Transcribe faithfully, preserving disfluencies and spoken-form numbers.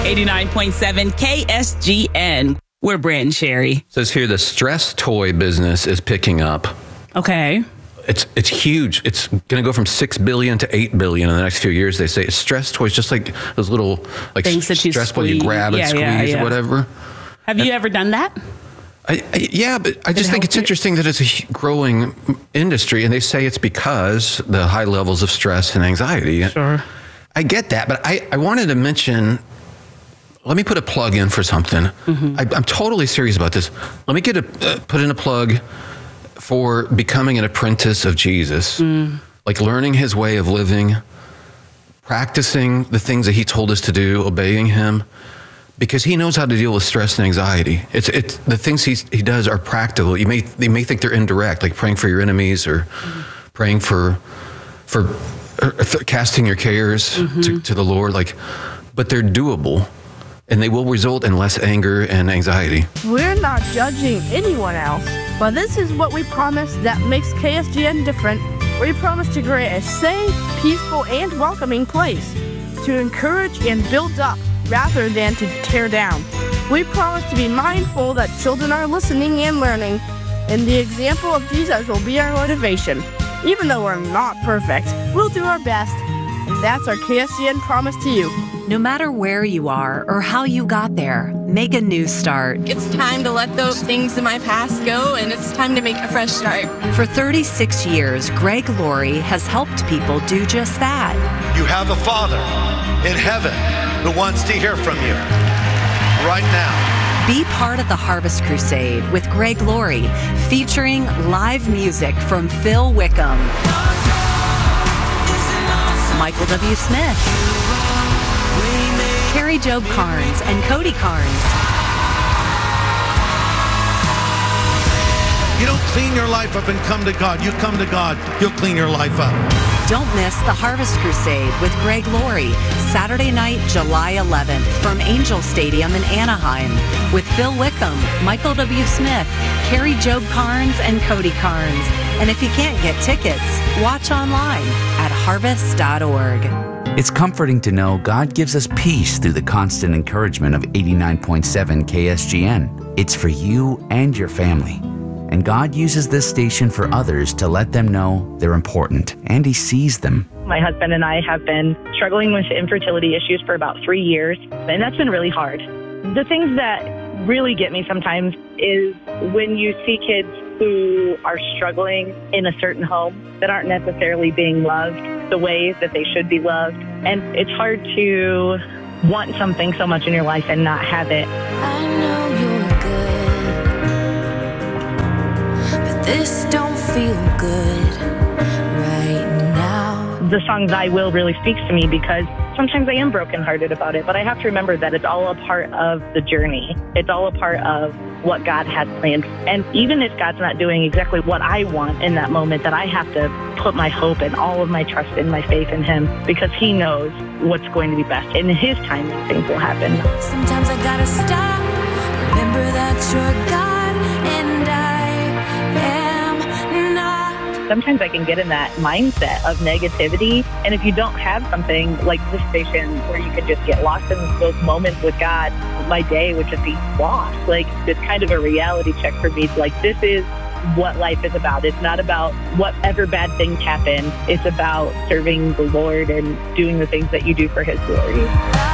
eighty-nine point seven K S G N. We're Brent and Sherry. It says here the stress toy business is picking up. Okay. It's it's huge. It's going to go from six billion to eight billion in the next few years. They say stress toys, just like those little like Things that you stress ball you squeeze. grab and Yeah, squeeze yeah, yeah. or whatever. Have you ever done that? I, I, yeah, but I just it think help it's you? interesting that it's a hu- growing industry, and they say it's because the high levels of stress and anxiety. Sure. I get that, but I, I wanted to mention. Let me put a plug in for something. Mm-hmm. I, I'm totally serious about this. Let me get a uh, put in a plug for becoming an apprentice of Jesus, mm. like learning his way of living, practicing the things that he told us to do, obeying him, because he knows how to deal with stress and anxiety. It's it's the things he he does are practical. You may you may think they're indirect, like praying for your enemies or mm. praying for for or, or casting your cares mm-hmm. to, to the Lord, like, but they're doable. And they will result in less anger and anxiety. We're not judging anyone else, but this is what we promise that makes K S G N different. We promise to create a safe, peaceful, and welcoming place to encourage and build up rather than to tear down. We promise to be mindful that children are listening and learning, and the example of Jesus will be our motivation. Even though we're not perfect, we'll do our best, and that's our K S G N promise to you. No matter where you are or how you got there, make a new start. It's time to let those things in my past go, and it's time to make a fresh start. For thirty-six years, Greg Laurie has helped people do just that. You have a Father in heaven who wants to hear from you right now. Be part of the Harvest Crusade with Greg Laurie, featuring live music from Phil Wickham, Michael W. Smith, Carrie Job Carnes, and Cody Carnes. You don't clean your life up and come to God. You come to God, you'll clean your life up. Don't miss the Harvest Crusade with Greg Laurie, Saturday night, July eleventh, from Angel Stadium in Anaheim, with Phil Wickham, Michael W. Smith, Carrie Job Carnes, and Cody Carnes. And if you can't get tickets, watch online at harvest dot org. It's comforting to know God gives us peace through the constant encouragement of eighty-nine point seven K S G N. It's for you and your family. And God uses this station for others to let them know they're important, and He sees them. My husband and I have been struggling with infertility issues for about three years, and that's been really hard. The things that really get me sometimes is when you see kids who are struggling in a certain home that aren't necessarily being loved the way that they should be loved. And it's hard to want something so much in your life and not have it. I know you're good, but this don't feel good right now. The song Thy Will really speaks to me because sometimes I am brokenhearted about it, but I have to remember that it's all a part of the journey. It's all a part of what God has planned. And even if God's not doing exactly what I want in that moment, that I have to put my hope and all of my trust and my faith in Him, because He knows what's going to be best. And in His time, things will happen. Sometimes I gotta stop, remember that you're God and I am not. Sometimes I can get in that mindset of negativity. And if you don't have something like this station where you could just get lost in those moments with God, my day would just be lost. Like, it's kind of a reality check for me. Like, this is what life is about. It's not about whatever bad things happen. It's about serving the Lord and doing the things that you do for His glory.